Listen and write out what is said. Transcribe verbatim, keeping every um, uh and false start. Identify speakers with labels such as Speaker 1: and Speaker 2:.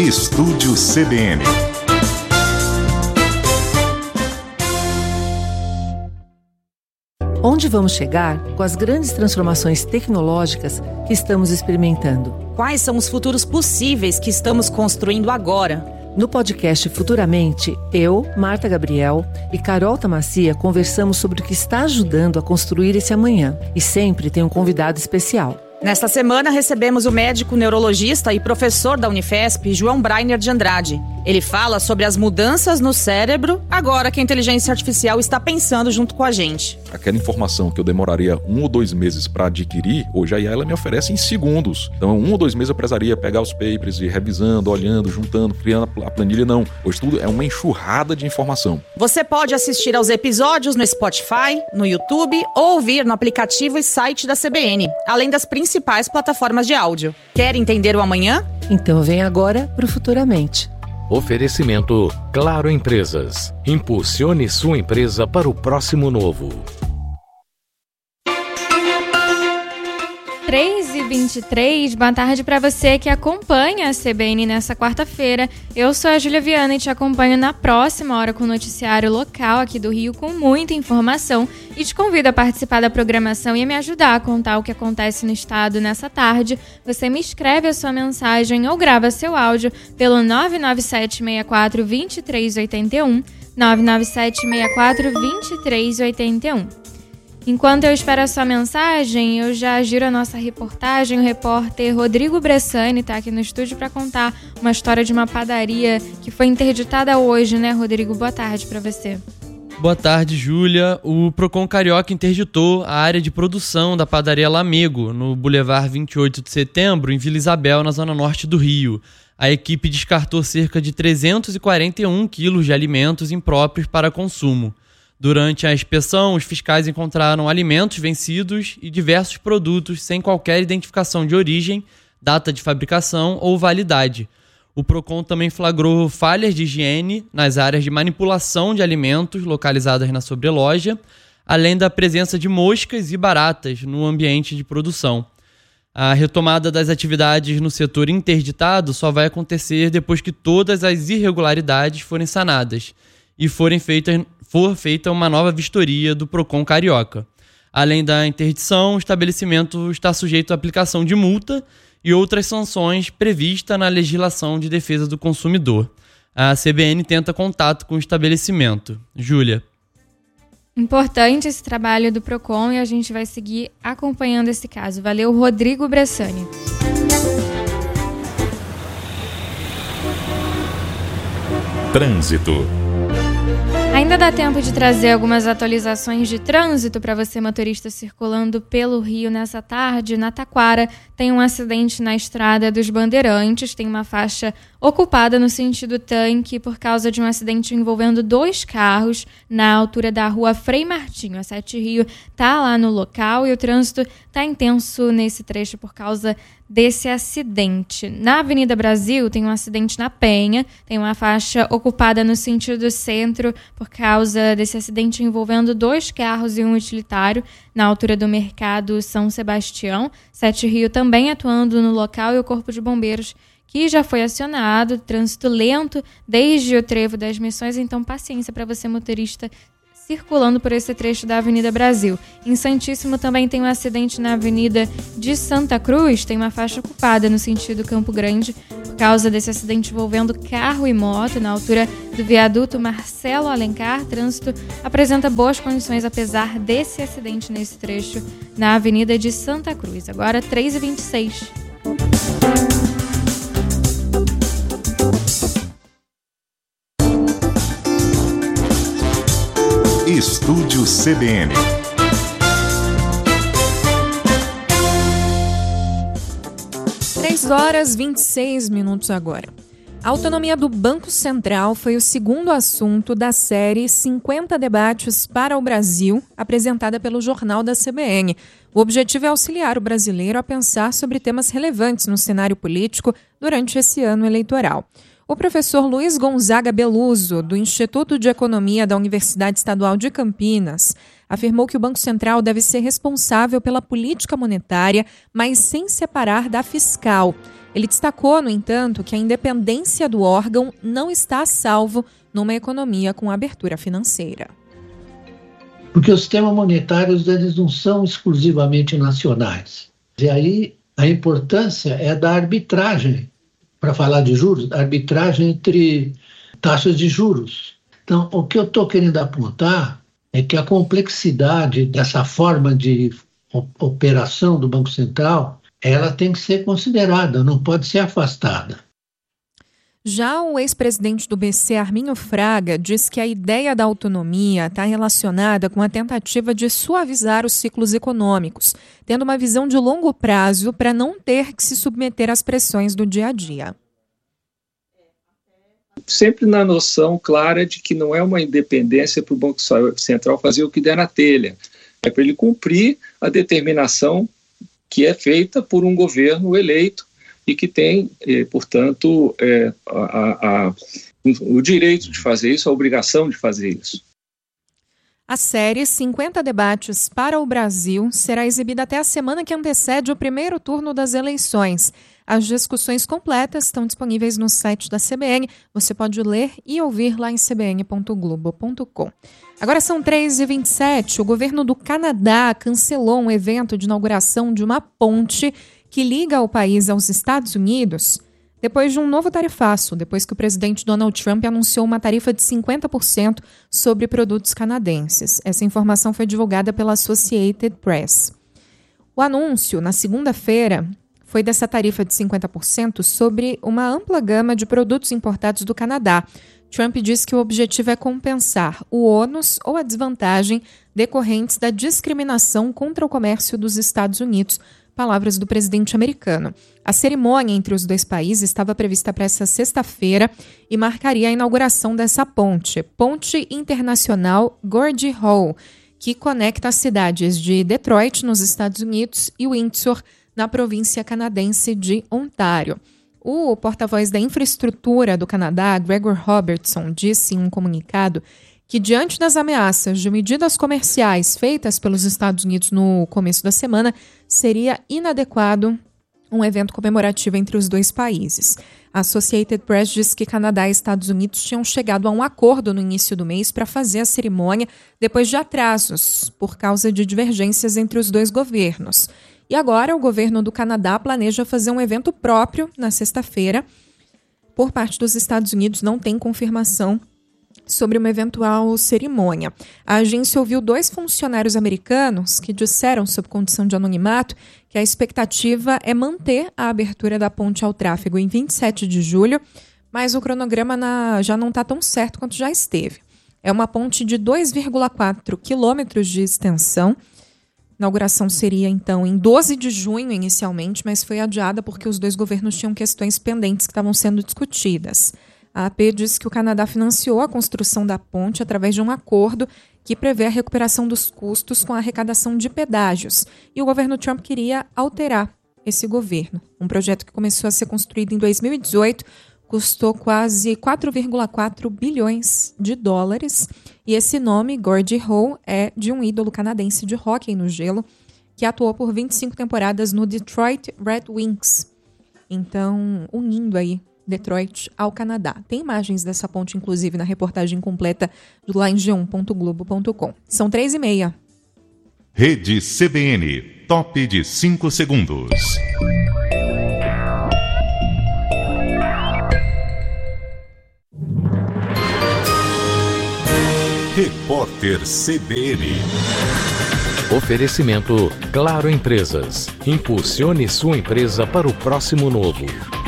Speaker 1: Estúdio C B N.
Speaker 2: Onde vamos chegar com as grandes transformações tecnológicas que estamos experimentando?
Speaker 3: Quais são os futuros possíveis que estamos construindo agora?
Speaker 2: No podcast Futuramente, eu, Marta Gabriel e Carol Tamassia conversamos sobre o que está ajudando a construir esse amanhã. E sempre tem um convidado especial.
Speaker 3: Nesta semana, recebemos o médico neurologista e professor da Unifesp, João Brainer de Andrade. Ele fala sobre as mudanças no cérebro agora que a inteligência artificial está pensando junto com a gente.
Speaker 4: Aquela informação que eu demoraria um ou dois meses para adquirir, hoje a I A ela me oferece em segundos. Então, um ou dois meses eu precisaria pegar os papers e ir revisando, olhando, juntando, criando a planilha. Não, hoje tudo é uma enxurrada de informação.
Speaker 3: Você pode assistir aos episódios no Spotify, no YouTube ou ouvir no aplicativo e site da C B N, além das principais plataformas de áudio. Quer entender o amanhã?
Speaker 2: Então vem agora para o Futuramente.
Speaker 5: Oferecimento Claro Empresas. Impulsione sua empresa para o próximo novo.
Speaker 6: três e vinte e três, boa tarde para você que acompanha a C B N nessa quarta-feira. Eu sou a Júlia Viana e te acompanho na próxima hora com o noticiário local aqui do Rio com muita informação e te convido a participar da programação e a me ajudar a contar o que acontece no estado nessa tarde. Você me escreve a sua mensagem ou grava seu áudio pelo nove nove sete seis quatro dois três oito um, nove nove sete seis quatro dois três oito um. Enquanto eu espero a sua mensagem, eu já giro a nossa reportagem. O repórter Rodrigo Bressani está aqui no estúdio para contar uma história de uma padaria que foi interditada hoje, né, Rodrigo? Boa tarde para você.
Speaker 7: Boa tarde, Júlia. O Procon Carioca interditou a área de produção da padaria Lamego, no Boulevard vinte e oito de setembro, em Vila Isabel, na zona norte do Rio. A equipe descartou cerca de trezentos e quarenta e um quilos de alimentos impróprios para consumo. Durante a inspeção, os fiscais encontraram alimentos vencidos e diversos produtos sem qualquer identificação de origem, data de fabricação ou validade. O Procon também flagrou falhas de higiene nas áreas de manipulação de alimentos localizadas na sobreloja, além da presença de moscas e baratas no ambiente de produção. A retomada das atividades no setor interditado só vai acontecer depois que todas as irregularidades forem sanadas e forem feitas for feita uma nova vistoria do Procon Carioca. Além da interdição, o estabelecimento está sujeito à aplicação de multa e outras sanções previstas na legislação de defesa do consumidor. A C B N tenta contato com o estabelecimento. Júlia.
Speaker 6: Importante esse trabalho do Procon e a gente vai seguir acompanhando esse caso. Valeu, Rodrigo Bressani.
Speaker 1: Trânsito.
Speaker 6: Ainda dá tempo de trazer algumas atualizações de trânsito para você, motorista circulando pelo Rio nessa tarde. Na Taquara tem um acidente na Estrada dos Bandeirantes, tem uma faixa ocupada no sentido tanque por causa de um acidente envolvendo dois carros na altura da rua Frei Martinho. A Sete Rio está lá no local e o trânsito está intenso nesse trecho por causa desse acidente. Na Avenida Brasil tem um acidente na Penha, tem uma faixa ocupada no sentido centro por causa desse acidente envolvendo dois carros e um utilitário na altura do Mercado São Sebastião. Sete Rio também atuando no local e o Corpo de Bombeiros que já foi acionado, trânsito lento desde o Trevo das Missões, então paciência para você, motorista, circulando por esse trecho da Avenida Brasil. Em Santíssimo também tem um acidente na Avenida de Santa Cruz, tem uma faixa ocupada no sentido Campo Grande, por causa desse acidente envolvendo carro e moto, na altura do viaduto Marcelo Alencar. Trânsito apresenta boas condições, apesar desse acidente nesse trecho na Avenida de Santa Cruz. Agora, três e vinte e seis.
Speaker 1: Estúdio C B N.
Speaker 8: três horas e vinte e seis minutos agora. A autonomia do Banco Central foi o segundo assunto da série cinquenta Debates para o Brasil, apresentada pelo Jornal da C B N. O objetivo é auxiliar o brasileiro a pensar sobre temas relevantes no cenário político durante esse ano eleitoral. O professor Luiz Gonzaga Beluso, do Instituto de Economia da Universidade Estadual de Campinas, afirmou que o Banco Central deve ser responsável pela política monetária, mas sem separar da fiscal. Ele destacou, no entanto, que a independência do órgão não está a salvo numa economia com abertura financeira.
Speaker 9: Porque os sistemas monetários eles não são exclusivamente nacionais. E aí a importância é da arbitragem, para falar de juros, arbitragem entre taxas de juros. Então, o que eu estou querendo apontar é que a complexidade dessa forma de operação do Banco Central, ela tem que ser considerada, não pode ser afastada.
Speaker 8: Já o ex-presidente do B C, Arminio Fraga, diz que a ideia da autonomia está relacionada com a tentativa de suavizar os ciclos econômicos, tendo uma visão de longo prazo para não ter que se submeter às pressões do dia a dia.
Speaker 10: Sempre na noção clara de que não é uma independência para o Banco Central fazer o que der na telha, é para ele cumprir a determinação que é feita por um governo eleito e que tem, eh, portanto, eh, a, a, o direito de fazer isso, a obrigação de fazer isso.
Speaker 8: A série cinquenta Debates para o Brasil será exibida até a semana que antecede o primeiro turno das eleições. As discussões completas estão disponíveis no site da C B N. Você pode ler e ouvir lá em c b n ponto globo ponto com. Agora são três e vinte e sete. O governo do Canadá cancelou um evento de inauguração de uma ponte que liga o país aos Estados Unidos depois de um novo tarifaço, depois que o presidente Donald Trump anunciou uma tarifa de cinquenta por cento sobre produtos canadenses. Essa informação foi divulgada pela Associated Press. O anúncio, na segunda-feira, foi dessa tarifa de cinquenta por cento sobre uma ampla gama de produtos importados do Canadá. Trump disse que o objetivo é compensar o ônus ou a desvantagem decorrentes da discriminação contra o comércio dos Estados Unidos. Palavras do presidente americano. A cerimônia entre os dois países estava prevista para essa sexta-feira e marcaria a inauguração dessa ponte, Ponte Internacional Gordie Howe, que conecta as cidades de Detroit, nos Estados Unidos, e Windsor, na província canadense de Ontário. O porta-voz da infraestrutura do Canadá, Gregor Robertson, disse em um comunicado que, diante das ameaças de medidas comerciais feitas pelos Estados Unidos no começo da semana, seria inadequado um evento comemorativo entre os dois países. A Associated Press diz que Canadá e Estados Unidos tinham chegado a um acordo no início do mês para fazer a cerimônia depois de atrasos por causa de divergências entre os dois governos. E agora o governo do Canadá planeja fazer um evento próprio na sexta-feira. Por parte dos Estados Unidos não tem confirmação sobre uma eventual cerimônia. A agência ouviu dois funcionários americanos que disseram, sob condição de anonimato, que a expectativa é manter a abertura da ponte ao tráfego em vinte e sete de julho, mas o cronograma na, já não está tão certo quanto já esteve. É uma ponte de dois vírgula quatro quilômetros de extensão. A inauguração seria, então, em doze de junho inicialmente, mas foi adiada porque os dois governos tinham questões pendentes que estavam sendo discutidas. A A P disse que o Canadá financiou a construção da ponte através de um acordo que prevê a recuperação dos custos com a arrecadação de pedágios. E o governo Trump queria alterar esse governo. Um projeto que começou a ser construído em dois mil e dezoito, custou quase quatro vírgula quatro bilhões de dólares. E esse nome, Gordie Howe, é de um ídolo canadense de hóquei no gelo que atuou por vinte e cinco temporadas no Detroit Red Wings. Então, unindo aí Detroit ao Canadá. Tem imagens dessa ponte, inclusive, na reportagem completa do lá em g um ponto globo ponto com. São três e meia.
Speaker 1: Rede C B N, top de cinco segundos. Repórter C B N.
Speaker 5: Oferecimento Claro Empresas. Impulsione sua empresa para o próximo novo.